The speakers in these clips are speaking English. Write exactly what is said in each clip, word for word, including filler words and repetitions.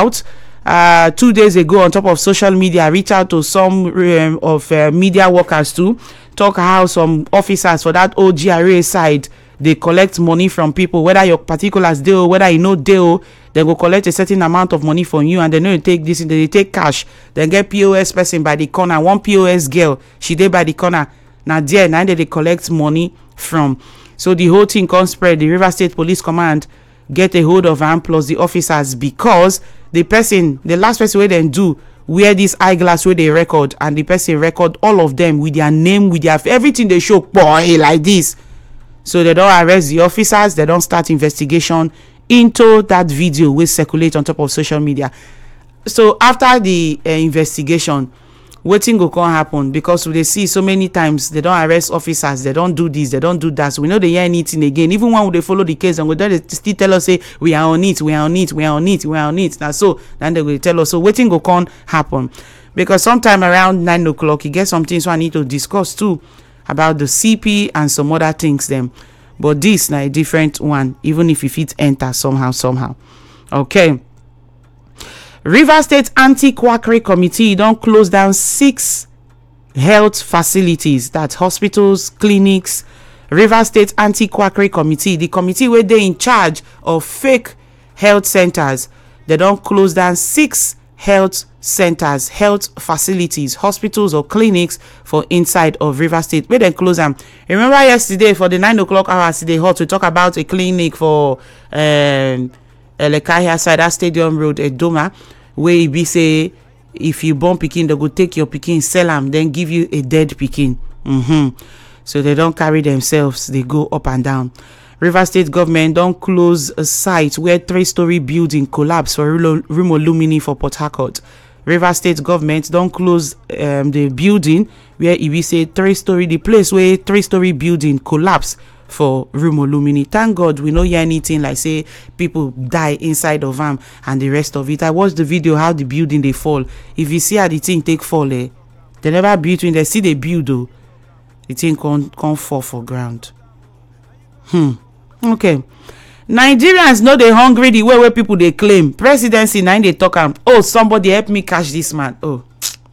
out uh two days ago on top of social media, reach out to some um, of uh, media workers too, talk how some officers for that old G R A side they collect money from people, whether your particulars deal, whether you know deal, they go collect a certain amount of money from you, and they know you take this, they take cash, then get P O S person by the corner, one P O S girl, she dey by the corner, now there now they, they collect money from. So the whole thing can spread. The Rivers State Police Command get a hold of am plus the officers, because the person, the last person wey dem do wear this eyeglass wey they record, and the person record all of them with their name, with their everything, they show boy like this. So they don't arrest the officers, they don't start investigation into that video wey circulate on top of social media. So after the uh, investigation, wetin go come happen, because we dey see so many times they don't arrest officers, they don't do this, they don't do that, so we know they hear anything again. Even when they follow the case and we don't still tell us say we are on it, we are on it, we are on it, we are on it. Now so then they will tell us. So wetin go come happen, because sometime around nine o'clock you get some things so I need to discuss too about the C P and some other things them. But this na a different one, even if it enter somehow somehow. Okay. Rivers State Anti-Quackery Committee don't close down six health facilities, that's hospitals, clinics. Rivers State Anti-Quackery Committee, the committee where they in charge of fake health centers, they don't close down six health centers, health facilities, hospitals or clinics for inside of Rivers State. Where they close them. Remember yesterday for the nine o'clock hours they hot to talk about a clinic for um Elekahia side, that Stadium Road, Edoma, where e be say if you born pikin, they go take your pikin, sell them, then give you a dead pikin. Mm-hmm. So they don't carry themselves, they go up and down. Rivers State government don't close a site where three-story building collapsed for Rumo Lumini for Port Harcourt. Rivers State government don't close um, the building where e be say three-story, the place where three-story building collapsed for Rumo Lumini. Thank God we no hear anything like say people die inside of them and the rest of it. I watched the video how the building they fall. If you see how the thing take fall, eh, they never build when they see the build though, the thing can't, can't fall for ground. Hmm. Okay. Nigerians know they hungry the way where people they claim. Presidency nine they talk am. Oh, somebody help me catch this man. Oh.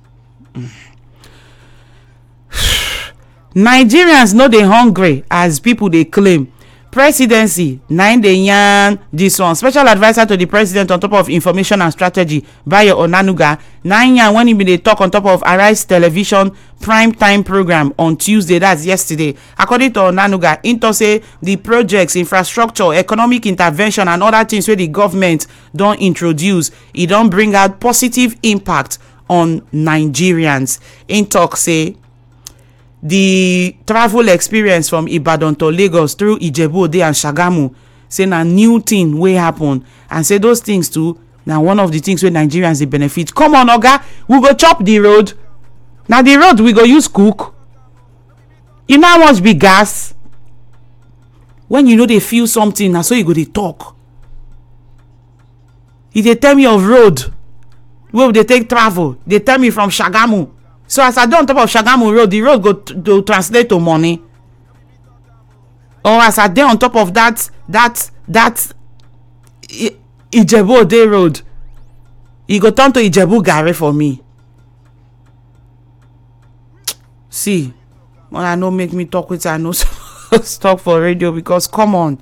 Nigerians know they hungry as people they claim. Presidency nine they yarn this one. Special advisor to the president on top of information and strategy, Bayo Onanuga, nine yarn when he be they talk on top of Arise Television prime time program on Tuesday, that's yesterday. According to Onanuga, into say the projects, infrastructure, economic intervention and other things where the government don't introduce, it don't bring out positive impact on Nigerians. In talk say the travel experience from Ibadan to Lagos through Ijebu-Ode and Shagamu, say na new thing wey happen, and say those things too now one of the things where Nigerians they benefit. Come on, Oga, we go chop the road. Now the road we go use cook. You know how much be gas? When you know they feel something, now so you go they talk. If they tell me of road, where they take travel, they tell me from Shagamu. So as I do on top of Shagamu Road, the road go to translate to money. Or as I do on top of that, that, that I, Ijebu-Ode Road, you go turn to Ijebu Gare for me. See, when I know make me talk with I know stop for radio, because come on.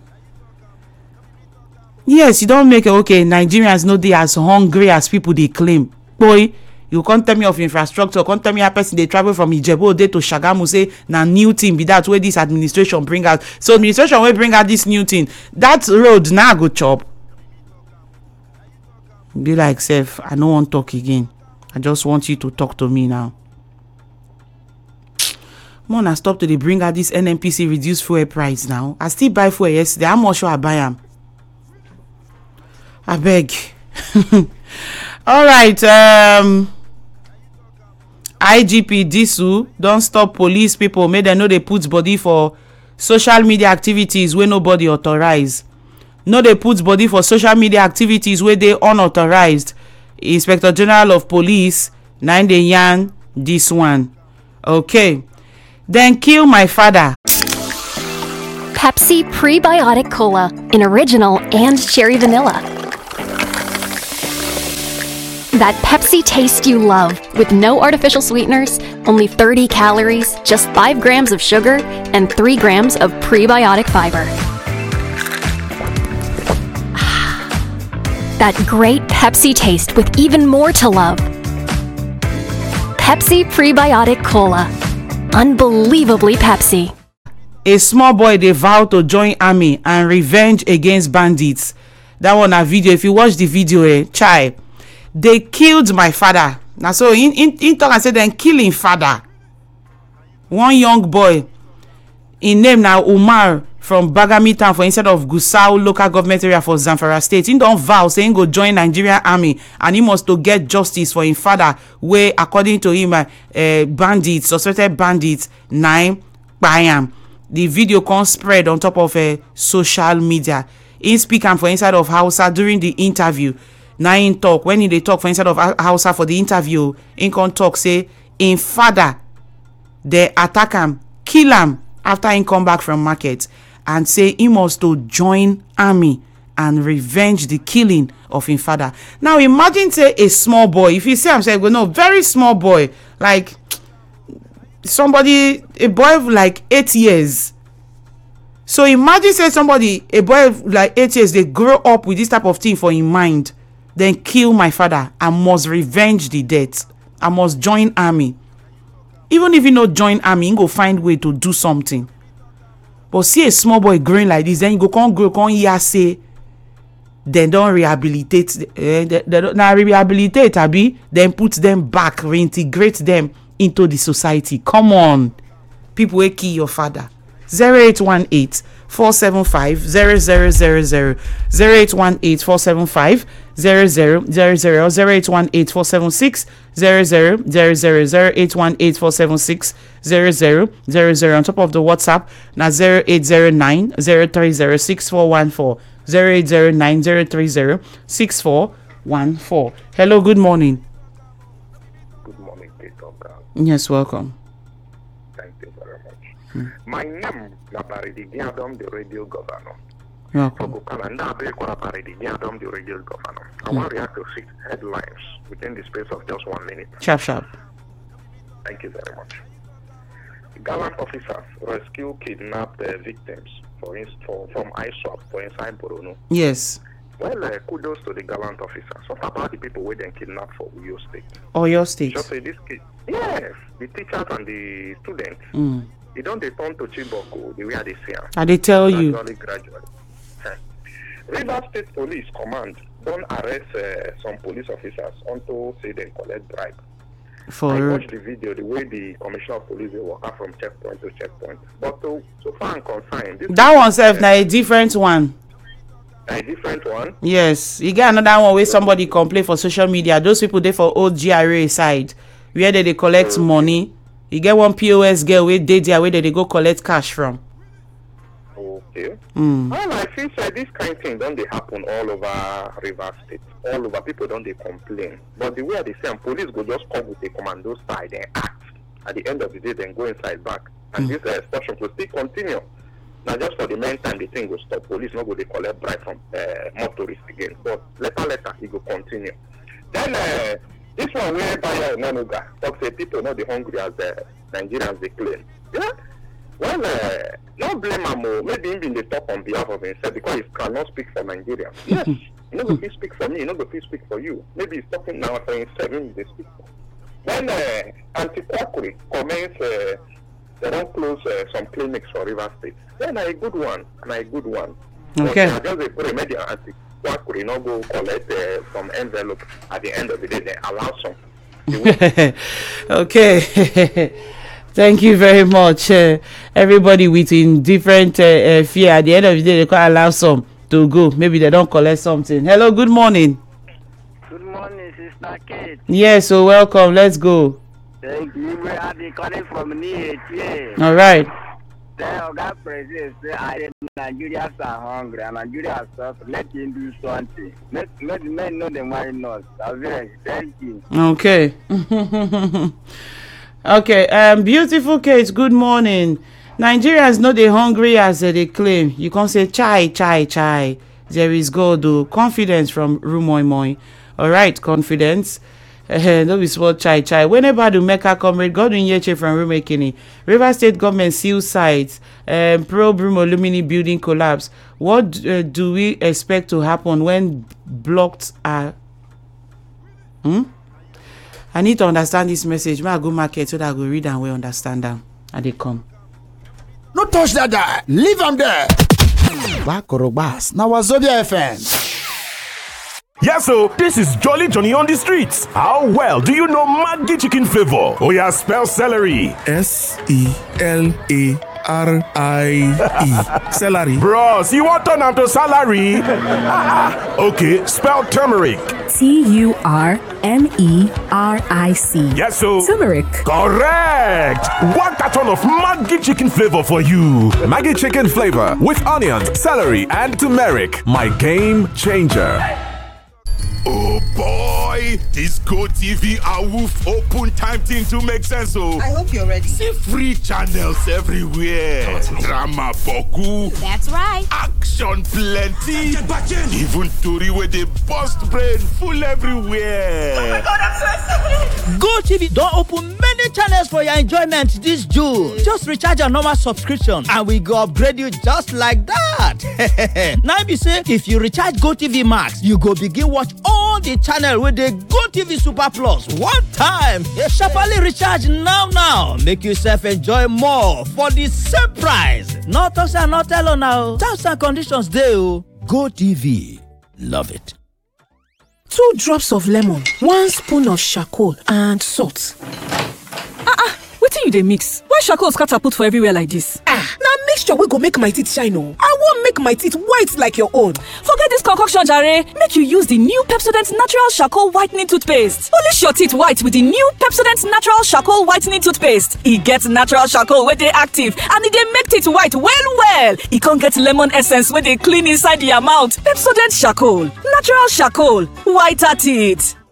Yes, you don't make it okay. Nigerians know they as hungry as people they claim. Boy, you can't tell me of infrastructure, can't tell me a person they travel from Ijebu-Ode to Shagamu, say na new thing be that where this administration bring out. So administration will bring out this new thing. That road now go chop. Be like self, I don't want to talk again. I just want you to talk to me now. Mona stop to they bring out this N N P C reduced fuel price now. I still buy fuel yesterday. How much should I buy them? I beg. All right. Um. I G P Disu don't stop police people. Make them know they put body for social media activities where nobody authorized. No, they put body for social media activities where they unauthorized. Inspector General of Police nine day yarn this one. Okay. Then kill my father. Pepsi Prebiotic Cola in original and cherry vanilla. That Pepsi taste you love, with no artificial sweeteners, only thirty calories, just five grams of sugar, and three grams of prebiotic fiber. That great Pepsi taste with even more to love. Pepsi Prebiotic Cola. Unbelievably Pepsi. A small boy dey vow to join army and revenge against bandits. That one a video. If you watch the video, eh, chai, they killed my father. Now so in in, in talk and say then killing father. One young boy, in name now Umar from Bagami town for instead of Gusau local government area for Zamfara state. He don't vow saying go join Nigerian army and he must to get justice for his father. Where according to him, uh, bandits, suspected bandits, nine by him. The video can spread on top of uh, social media. In speaking for inside of Hausa during the interview. Now in talk when he they talk for inside of Hausa for the interview, in can talk say in father they attack him, kill him after he come back from market and say he must to join army and revenge the killing of his father. Now imagine say a small boy, if you say I'm saying well, no, very small boy, like somebody, a boy of like eight years. So imagine say somebody, a boy of like eight years, they grow up with this type of thing for in mind, then kill my father. I must revenge the death. I must join army. Even if you not join army, you go find way to do something. But see a small boy growing like this, then you go come grow, come here say, then don't rehabilitate, uh, they, they don't now rehabilitate, abi, then put them back, reintegrate them into the society. Come on, people will kill your father. zero eight one eight, four seven five, zero zero zero zero, zero eight one eight, four seven five, zero zero zero zero, zero eight one eight, four seven six, zero zero zero zero, zero eight one eight, four seven six, zero zero zero zero. On top of the WhatsApp, now zero eight zero nine, zero three zero, six four one four, zero eight zero nine, zero three zero, six four one four. Hello, good morning. Good morning, Peter. Yes, welcome. Thank you very much. Hmm. My name is Baridi Diadom, the radio governor. Welcome. Diadom, the radio governor. I want to react to six headlines within the space of just one minute. Sharp, sharp. Thank you very much. Gallant officers rescue kidnapped uh, victims for, inst- for from I S W A P for inside Borno. Yes. Well, uh, kudos to the gallant officers. What about the people who then kidnapped for Uyo State? Oyo State. Just say this kid. Yes, the teachers and the students. Mm. They don't they turn to Chiboko the way they say. And they tell gradually, you. Gradually, gradually. River State Police Command don't arrest uh, some police officers until say they collect bribe. For I watched the video, the way the commissioner of police they walk out from checkpoint to checkpoint. But to, so far and confined, this that one self now a different one. A different one. Yes, you get another one where somebody complain for social media. Those people there for old G R A side, where they, they collect okay. money. You get one P O S girl where they there where they, they go collect cash from. Okay. Mm. Well, I feel like this kind of thing don't they happen all over River State. All over people don't they complain. But the way they say and police go just come with the commando side and act. At the end of the day, then go inside back. And mm. this uh, extortion will still continue. Now just for the meantime, the thing will stop. Police not go they collect bribe from uh, motorists again. But later, later, it will continue. Then uh, this one where Bayer Nanuga talks say people not the hungry as the Nigerians they claim. Yeah. Well, uh, not blame him. Maybe him being the talk on behalf of himself because he cannot speak for Nigeria. Yes, he not going to speak for me. He not going to speak for you. Maybe he's talking now for himself. Him they speak for. When uh, Anti-Quackery comments, uh, they don't close uh, some clinics for River State. Then a good one, and a good one. Okay. But, uh, just a remedy Anti-Quackery not go collect uh, some envelope at the end of the day. They allow some. Okay. Thank you very much. Uh, everybody within different uh, uh, fear. At the end of the day, they can't allow some to go. Maybe they don't collect something. Hello, good morning. Good morning, Sister Kate. Yes, so welcome. Let's go. Thank you. We are calling from N H A. All right. The God president say I Nigerians are hungry and Nigerians are let him do something. Let let men know the why not. Thank you. Okay. Okay, um, beautiful Kate, good morning. Nigerians know they hungry as uh, they claim. You can say chai, chai, chai. There is God, though. Confidence from Rumoy Moy. All right, confidence. Uh, no be small chai chai. Whenever the Mecca comrade Godwin Yeche from Rumekini, Rivers State government seal sites, um, pro Broom Alumini building collapse. What uh, do we expect to happen when blocked are? Hmm? I need to understand this message. May I go market so that I go read and we understand them and they come. No touch that guy. Leave him there. Back or bass. Now Wazobia F M. Yes, so this is Jolly Johnny on the streets. How well do you know Maggi chicken flavor? Oh yeah, spell celery. S E L A R I E. Celery. Bros, you want turn to salary? Okay, spell turmeric. T U R M E R I C. Yes, so turmeric. Correct. One carton of Maggi chicken flavor for you. Maggi chicken flavor with onions, celery, and turmeric. My game changer. Oh boy, this GoTV awoof open time thing to make sense. Oh, I hope you're ready. See free channels everywhere. Drama boku. That's right. Action plenty. Even story where they bust brain full everywhere. Oh my God, I'm so excited. GoTV don't open many channels for your enjoyment this June. Just recharge your normal subscription and we go upgrade you just like that. Now be say if you recharge GoTV Max, you go begin watch all all the channel with the GoTV Super Plus one time. You sharply recharge now now. Make yourself enjoy more for the same price. No talk and no tell now. Terms and conditions dey o. GoTV. Love it. Two drops of lemon, one spoon of charcoal and salt. Ah ah, wetin you dey mix? Why charcoal scatter put for everywhere like this? Ah, na mixture wey go make my teeth shine o. I wan make my teeth white like your own. Forget this concoction jare. Make you use the new Pepsodent Natural Charcoal Whitening Toothpaste. Polish your teeth white with the new Pepsodent Natural Charcoal Whitening Toothpaste. E get natural charcoal wey dey active and e dey make teeth white well well. E con get lemon essence wey dey clean inside the amount. Pepsodent Charcoal, natural charcoal, whiter teeth.